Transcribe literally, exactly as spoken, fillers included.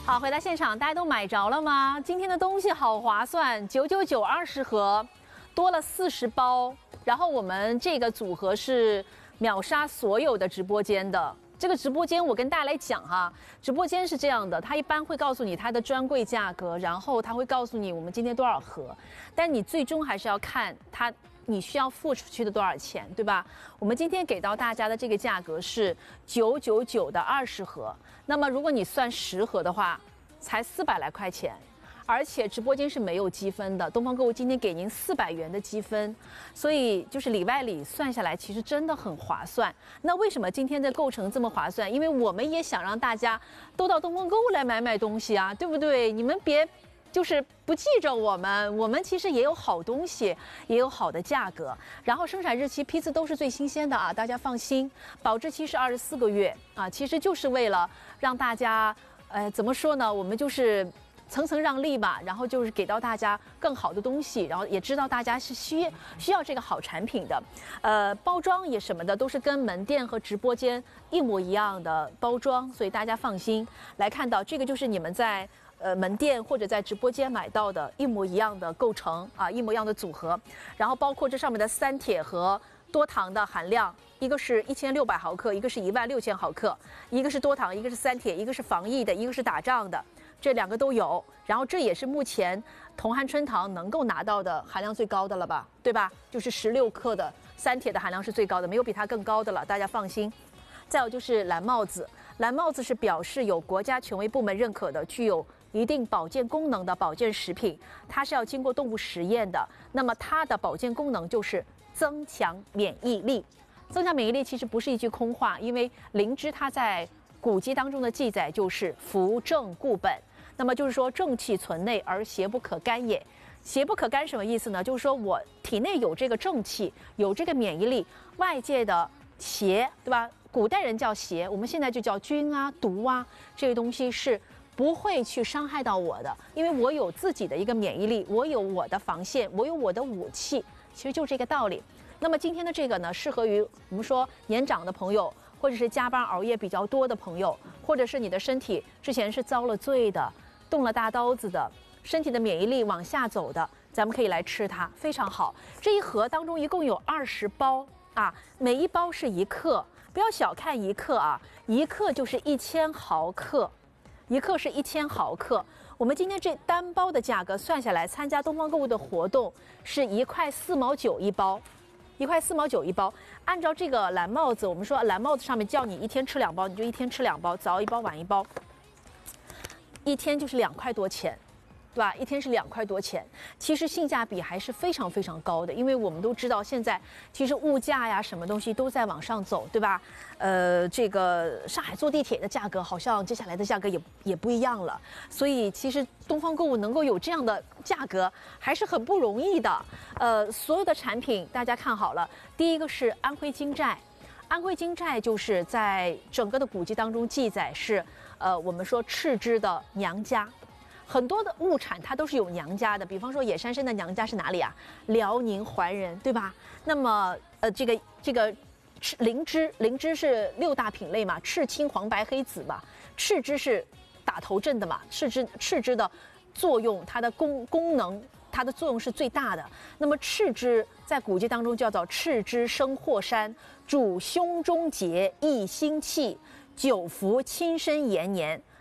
好，回到现场，大家都买着了吗？今天的东西好划算，九九九二十盒，多了四十包。然后我们这个组合是秒杀所有的直播间的。这个直播间我跟大家来讲哈，直播间是这样的，它一般会告诉你它的专柜价格，然后它会告诉你我们今天多少盒，但你最终还是要看它。你需要付出去的多少钱，对吧？我们今天给到大家的这个价格是九九九的二十盒，那么如果你算十盒的话，才四百来块钱，而且直播间是没有积分的。东方购物今天给您四百元的积分，所以就是里外里算下来，其实真的很划算。那为什么今天的购程这么划算？因为我们也想让大家都到东方购物来买买东西啊，对不对？你们别。就是不记着我们，我们其实也有好东西，也有好的价格。然后生产日期批次都是最新鲜的啊，大家放心。保质期是二十四个月啊，其实就是为了让大家，呃，怎么说呢？我们就是层层让利吧，然后就是给到大家更好的东西，然后也知道大家是需需要这个好产品的。呃，包装也什么的都是跟门店和直播间一模一样的包装，所以大家放心。来看到这个就是你们在。呃，门店或者在直播间买到的一模一样的构成啊，一模一样的组合，然后包括这上面的三铁和多糖的含量，一个是一千六百毫克，一个是一万六千毫克，一个是多糖，一个是三铁，一个是防疫的，一个是打仗的，这两个都有。然后这也是目前同含春堂能够拿到的含量最高的了吧，对吧？就是十六克的三铁的含量是最高的，没有比它更高的了，大家放心。再有就是蓝帽子，蓝帽子是表示有国家权威部门认可的，具有一定保健功能的保健食品，它是要经过动物实验的。那么它的保健功能就是增强免疫力。增强免疫力其实不是一句空话，因为灵芝它在古籍当中的记载就是扶正固本，那么就是说正气存内而邪不可干也。邪不可干什么意思呢？就是说我体内有这个正气，有这个免疫力，外界的邪，对吧？古代人叫邪，我们现在就叫菌啊、毒啊，这个东西是不会去伤害到我的，因为我有自己的一个免疫力，我有我的防线，我有我的武器，其实就这个道理。那么今天的这个呢，适合于我们说年长的朋友，或者是加班熬夜比较多的朋友，或者是你的身体之前是遭了罪的、动了大刀子的，身体的免疫力往下走的，咱们可以来吃它，非常好。这一盒当中一共有二十包啊，每一包是一克。不要小看一克啊，一克就是一千毫克，一克是一千毫克。我们今天这单包的价格算下来，参加东方购物的活动是一块四毛九一包，一块四毛九一包。按照这个蓝帽子，我们说蓝帽子上面叫你一天吃两包，你就一天吃两包，早一包晚一包，一天就是两块多钱。对吧？一天是两块多钱，其实性价比还是非常非常高的，因为我们都知道现在其实物价呀，什么东西都在往上走，对吧？呃，这个上海坐地铁的价格好像接下来的价格也也不一样了，所以其实东方购物能够有这样的价格还是很不容易的。呃，所有的产品大家看好了，第一个是安徽金寨。安徽金寨就是在整个的古籍当中记载是，呃，我们说赤芝的娘家。很多的物产它都是有娘家的，比方说野山参的娘家是哪里啊？辽宁怀仁，对吧？那么呃，这个这个灵芝，灵芝是六大品类嘛，赤青黄白黑紫嘛，赤芝是打头阵的嘛，赤芝赤芝的作用，它的功功能，它的作用是最大的。那么赤芝在古籍当中叫做赤芝生霍山，主胸中结，益心气，久服亲身延年。